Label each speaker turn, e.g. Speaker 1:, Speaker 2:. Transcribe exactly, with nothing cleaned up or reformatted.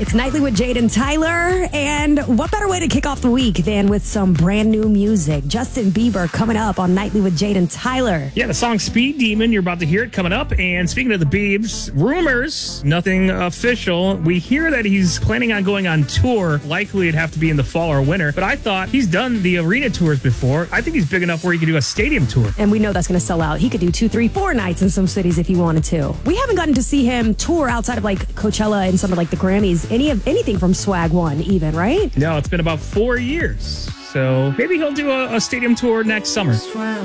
Speaker 1: It's Nightly with Jade and Tyler. And what better way to kick off the week than with some brand new music? Justin Bieber coming up on Nightly with Jade and Tyler.
Speaker 2: Yeah, the song Speed Demon, you're about to hear it coming up. And speaking of the Biebs, rumors, nothing official. We hear that he's planning on going on tour. Likely it'd have to be in the fall or winter. But I thought he's done the arena tours before. I think he's big enough where he could do a stadium tour.
Speaker 1: And we know that's going to sell out. He could do two, three, four nights in some cities if he wanted to. We haven't gotten to see him tour outside of like Coachella and some of like the Grammys, any of anything from Swag One even, right?
Speaker 2: No, it's been about four years. So maybe he'll do a, a stadium tour next summer.